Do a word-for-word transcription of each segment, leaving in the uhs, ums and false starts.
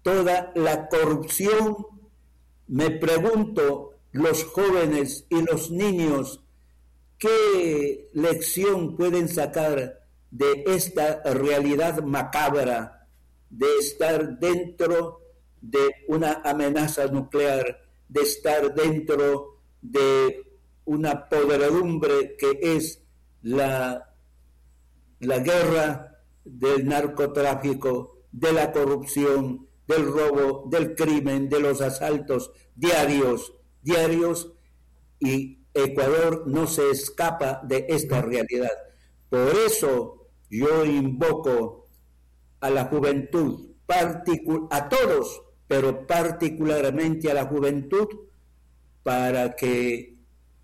toda la corrupción. Me pregunto, los jóvenes y los niños, ¿qué lección pueden sacar de esta realidad macabra de estar dentro de una amenaza nuclear, de estar dentro de una podredumbre que es la, la guerra del narcotráfico, de la corrupción, del robo, del crimen, de los asaltos diarios, diarios, y Ecuador no se escapa de esta realidad? Por eso yo invoco a la juventud, a todos, pero particularmente a la juventud, para que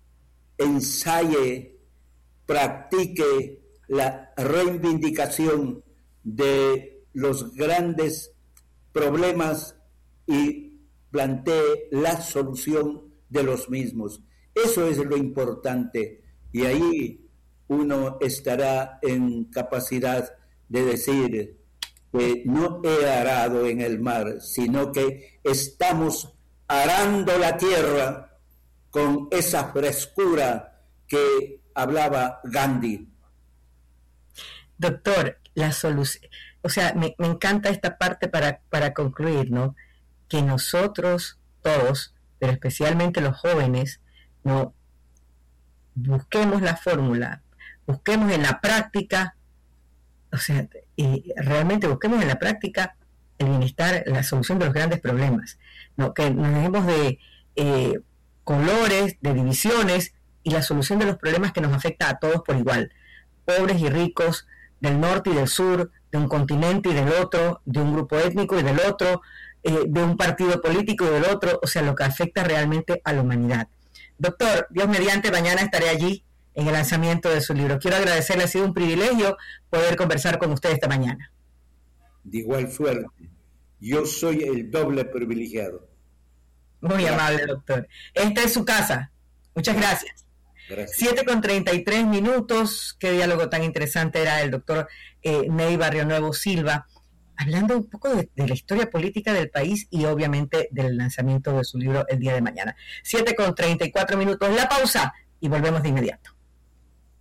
ensaye, practique la reivindicación de los grandes problemas y plantee la solución de los mismos. Eso es lo importante, y ahí uno estará en capacidad de decir que no he arado en el mar, sino que estamos arando la tierra con esa frescura que hablaba Gandhi. Doctor, la solución, o sea, me, me encanta esta parte para, para concluir, ¿no? Que nosotros todos, pero especialmente los jóvenes, no busquemos la fórmula, busquemos en la práctica, o sea, y realmente busquemos en la práctica el bienestar, la solución de los grandes problemas, ¿no? Que nos dejemos de eh, colores, de divisiones, y la solución de los problemas que nos afecta a todos por igual, pobres y ricos, del norte y del sur, de un continente y del otro, de un grupo étnico y del otro, eh, de un partido político y del otro, o sea, lo que afecta realmente a la humanidad. Doctor, Dios mediante, mañana estaré allí en el lanzamiento de su libro. Quiero agradecerle, ha sido un privilegio poder conversar con usted esta mañana. De igual suerte, yo soy el doble privilegiado. Muy gracias. Amable, doctor. Esta es su casa. Muchas gracias. Gracias. siete con treinta y tres minutos. Qué diálogo tan interesante era el doctor eh, Ney Barrionuevo Silva, hablando un poco de, de la historia política del país y obviamente del lanzamiento de su libro el día de mañana. siete con treinta y cuatro minutos. La pausa y volvemos de inmediato.